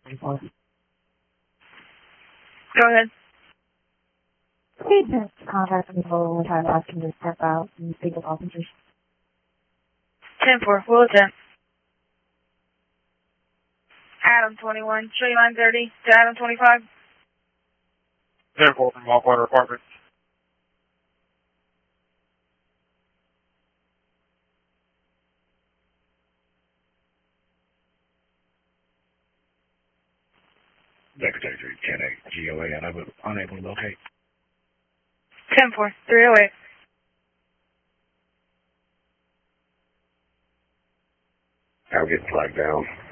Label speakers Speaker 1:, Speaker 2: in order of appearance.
Speaker 1: 24.
Speaker 2: Go ahead.
Speaker 1: Hey, just contact people and try to ask him to step out and speak with officers.
Speaker 2: 10-4, what was that? Adam 21, show you line 30 to Adam 25.
Speaker 3: 10-4 from Walkwater Apartments.
Speaker 4: Secretary 10-8, GOA unable to locate.
Speaker 2: 10-4, 308.
Speaker 4: I'll get flagged down.